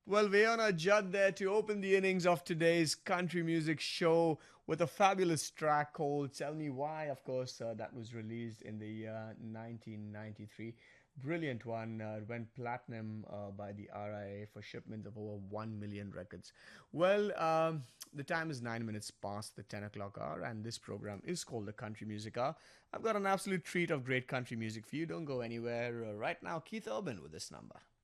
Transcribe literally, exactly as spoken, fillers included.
Well, Vayana Judd there to open the innings of today's country music show with a fabulous track called Tell Me Why. Of course, uh, that was released in the year nineteen ninety-three. Brilliant one. Uh, it went platinum uh, by the R I A for shipments of over one million records. Well, um, the time is nine minutes past the ten o'clock hour, and this program is called the Country Music Hour. I've got an absolute treat of great country music for you. Don't go anywhere. Uh, right now, Keith Urban with this number.